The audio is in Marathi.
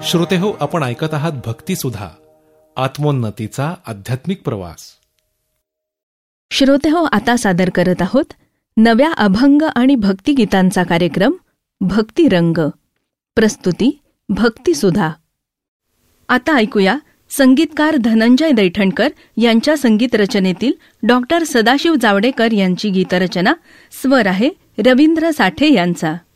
श्रोतेहो, आपण ऐकत आहात भक्तिसुधा, आत्मोन्नतीचा आध्यात्मिक प्रवास. श्रोतेहो, आता सादर करत आहोत नव्या अभंग आणि भक्तिगीतांचा कार्यक्रम भक्तिरंग. प्रस्तुती भक्तिसुधा. आता ऐकूया संगीतकार धनंजय दैठणकर यांच्या संगीत रचनेतील डॉक्टर सदाशिव जावडेकर यांची गीतरचना. स्वर आहे रवींद्र साठे यांचा.